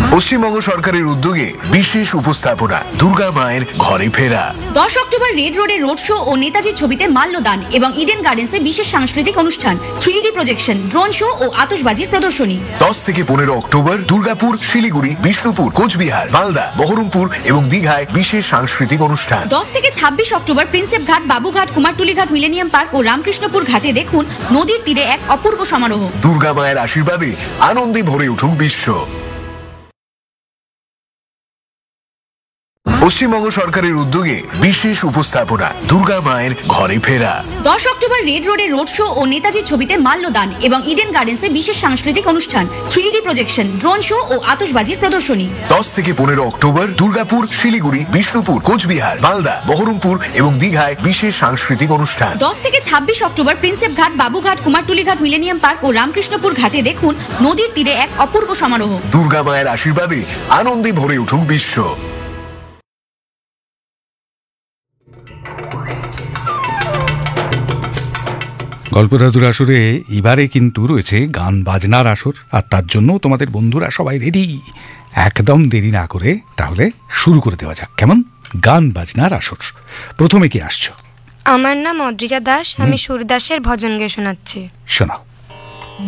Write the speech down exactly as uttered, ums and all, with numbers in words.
পশ্চিমবঙ্গ সরকারের উদ্যোগে বিশেষ উপস্থাপনা দুর্গা মায়ের ঘরে ফেরা। দশ অক্টোবর রেড রোডে রোড শো ও নেতাজির ছবিতে মাল্যদান এবং ইডেন গার্ডেন্সে বিশেষ সাংস্কৃতিক অনুষ্ঠান, three D projection, drone show ও আতশবাজির প্রদর্শনী। দশ থেকে পনেরো অক্টোবর দুর্গাপুর, শিলিগুড়ি, বিষ্ণুপুর, কোচবিহার, মালদা, বহরমপুর এবং দীঘায় বিশেষ সাংস্কৃতিক অনুষ্ঠান। দশ থেকে ছাব্বিশ অক্টোবর প্রিন্সেপ ঘাট, বাবুঘাট, কুমারটুলি ঘাট, মিলেনিয়াম পার্ক ও রামকৃষ্ণপুর ঘাটে দেখুন নদীর তীরে এক অপূর্ব সমারোহ। দুর্গা মায়ের আশীর্বাদে আনন্দে ভরে উঠুক বিশ্ব। পশ্চিমবঙ্গ সরকারের উদ্যোগে বিশেষ উপস্থাপনা দুর্গা মায়ের ঘরে ফেরা। দশ অক্টোবর রেড রোডে রোড শো ও নেতাজির ছবিতে মাল্যদান এবং ইডেন গার্ডেন্সে বিশেষ সাংস্কৃতিক অনুষ্ঠান, three D projection, drone show ও আতশবাজির প্রদর্শনী। দশ থেকে পনেরো অক্টোবর দুর্গাপুর, শিলিগুড়ি, বিষ্ণুপুর, কোচবিহার, মালদা, বহরমপুর এবং দীঘায় বিশেষ সাংস্কৃতিক অনুষ্ঠান। দশ থেকে ছাব্বিশ অক্টোবর প্রিন্সেপ ঘাট, বাবুঘাট, কুমারটুলি ঘাট, মিলেনিয়াম পার্ক ও রামকৃষ্ণপুর ঘাটে দেখুন নদীর তীরে এক অপূর্ব সমারোহ। দুর্গা মায়ের আশীর্বাদে আনন্দে ভরে উঠুক বিশ্ব। গল্পধাতুর আসরে এবারে কিন্তু রয়েছে গান বাজনার আসর, আর তার জন্য তোমাদের বন্ধুরা সবাই রেডি। একদম দেরি না করে তাহলে শুরু করে দেওয়া যাক, কেমন? গান বাজনার আসর। প্রথমে কি আসছো? আমার নাম অদ্রিজা দাস, আমি সুরদাসের ভজন গেয়ে শোনাচ্ছি। শোনাও।